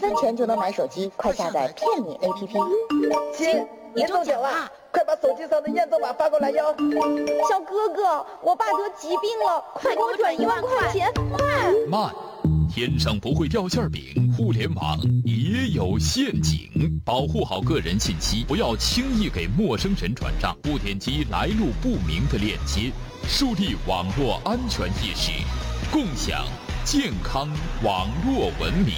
分钱就能买手机，快下载骗你 APP。 亲，你中奖了，快把手机上的验证码发过来哟。 小哥哥，我爸得疾病了，快给我转1万块钱，快！ 慢，天上不会掉馅饼，互联网也有陷阱，保护好个人信息，不要轻易给陌生人转账，不点击来路不明的链接，树立网络安全意识，共享健康网络文明。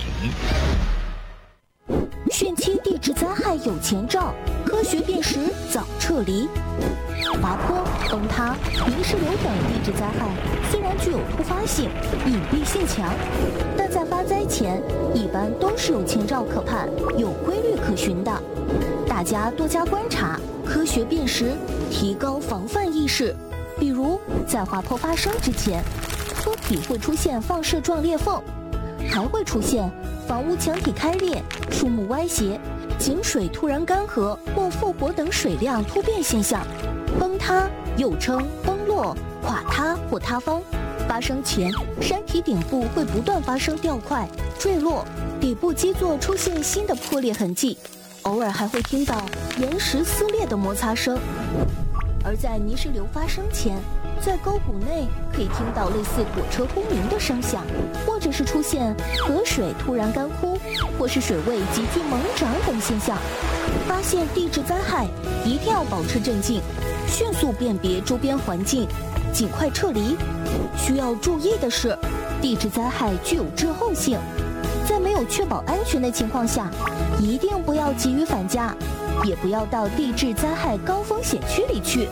汛期地质灾害有前兆，科学辨识早撤离。滑坡、崩塌、泥石流等地质灾害虽然具有突发性、隐蔽性强，但在发灾前一般都是有前兆可盼、有规律可循的。大家多加观察，科学辨识，提高防范意识。比如在滑坡发生之前，坡体会出现放射状裂缝，还会出现房屋墙体开裂、树木歪斜、井水突然干涸或复活等水量突变现象。崩塌又称崩落、垮塌或塌方，发生前山体顶部会不断发生掉块、坠落，底部基座出现新的破裂痕迹，偶尔还会听到岩石撕裂的摩擦声。而在泥石流发生前，在沟谷内可以听到类似火车轰鸣的声响，或者是出现河水突然干枯，或是水位急剧猛涨等现象。发现地质灾害一定要保持镇静，迅速辨别周边环境，尽快撤离。需要注意的是，地质灾害具有滞后性，在没有确保安全的情况下，一定不要急于返家，也不要到地质灾害高风险区里去。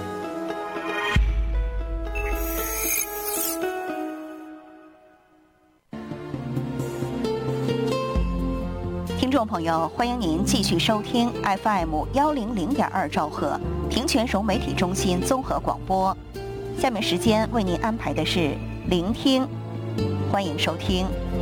听众朋友，欢迎您继续收听 FM100.2兆赫平泉融媒体中心综合广播。下面时间为您安排的是聆听，欢迎收听。